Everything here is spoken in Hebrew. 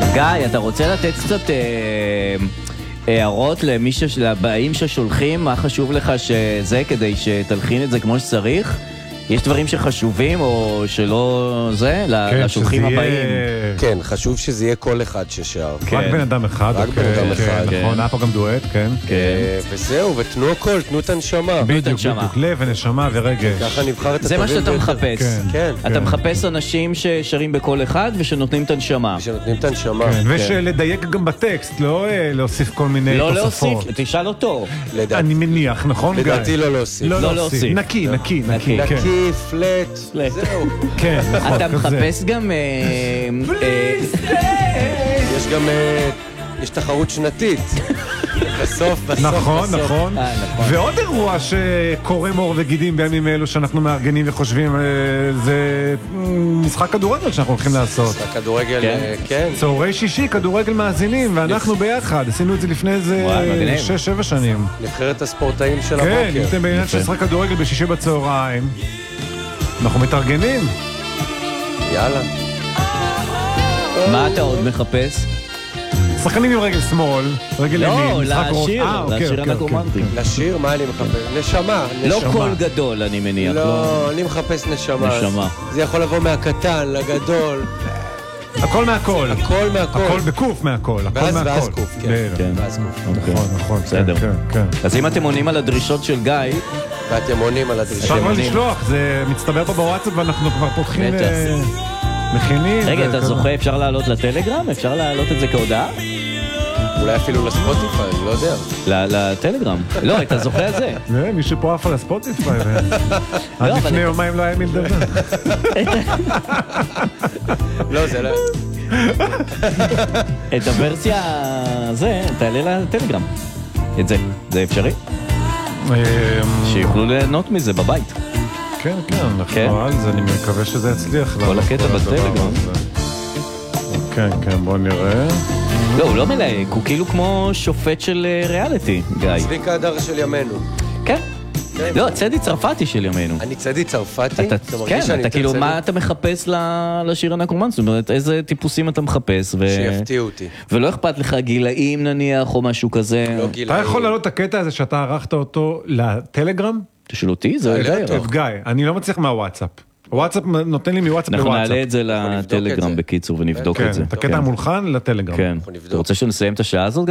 גיא, אתה רוצה לתת קצת הערות לבאים ששולחים? מה חשוב לך שזה כדי שתלחין את זה כמו שצריך? יש דברים שחשובים או שלא זה? לשולחים הבאים? כן, חשוב שזה יהיה כל אחד ששר. רק בן אדם אחד. רק בן אדם אחד. נכון, היה פה גם דואט, כן. וזהו, ותנו הכל, תנו את הנשמה. בדיוק, לב ונשמה ורגש. ככה נבחר את זה מה שאתה מחפש. כן. אתה מחפש אנשים ששרים בכל אחד ושנותנים את הנשמה. ושנותנים את הנשמה. ושלדייק גם בטקסט, לא להוסיף כל מיני תוספות. לא להוסיף, תשאל אותו. אני מניח, נכון גיא? לדעתי לא להוסיף. לא להוסיף. נקי, פלט, זהו. כן, נכון. אתה מחפש גם... יש גם... יש תחרות שנתית. בסוף. נכון. ועוד אירוע שקורא מור וגידים בימים אלו שאנחנו מארגנים וחושבים, זה משחק כדורגל שאנחנו הולכים לעשות. משחק כדורגל, כן. צהרי שישי, כדורגל מאזינים, ואנחנו ביחד. עשינו את זה לפני איזה 6-7 שנים. נבחרת הספורטאים של הבוקר. כן, נתן בעניין של משחק כדורגל בשישי בצהריים. אנחנו מתארגנים. יאללה. מה אתה עוד מחפש? שחקנים עם רגל שמאל, רגל ימין, משחק ראש. לשיר הנקומנטים. לשיר? מה אני מחפש? נשמה. לא קול גדול, אני מניח. לא, אני מחפש נשמה. זה יכול לבוא מהקטן לגדול. הכל מהכל. הכל מהכל. הכל בקוף מהכל. ואז קוף, כן. נכון, בסדר. אז אם אתם עונים על הדרישות של גיא... ואתם עונים על הדרישות. אפשר לא לשלוח, זה מצטבר פה בוואטסאפ ואנחנו כבר פותחים... מכינים. רגע, אתה זוכה, אפשר לעלות לטלגרם? אפשר לעלות את זה כהודעה? אולי אפילו לספוטיפיי, אני לא יודע. לטלגרם. לא, אתה זוכה על זה. מישהו פה עף על הספוטיפיי. עד לפני יומיים לא היה מי לדבר. לא, זה לא... את הוורסיה הזה, תעלה לטלגרם. את זה. זה אפשרי? שיוכלו ליהנות מזה בבית. כן, אנחנו על זה, אני מקווה שזה יצליח. כל הקטע בטלגרם. כן, בוא נראה. לא, הוא לא מלהק, הוא כאילו כמו שופט של ריאליטי, גיא. צביקה הדר של ימינו. כן. לא, צדי צרפתי של ימינו. אני צדי צרפתי? כן, אתה כאילו, מה אתה מחפש לשיר הנקומנט? זאת אומרת, איזה טיפוסים אתה מחפש? שיפתיעו אותי. ולא אכפת לך גילאים נניח, או משהו כזה? לא גילאים. אתה יכול לעלות את הקטע הזה שאתה ערכת אותו לטלגרם? תשאל אותי, זה יודע. גיא, אני לא מצליח מהוואטסאפ. וואטסאפ נותן לי מוואטסאפ אנחנו לוואטסאפ. נעלה את זה לטלגרם בקיצור ונבדוק את זה. את הקטע המולחן לטלגרם. כן. אתה רוצה שנסיים את השעה הזאת?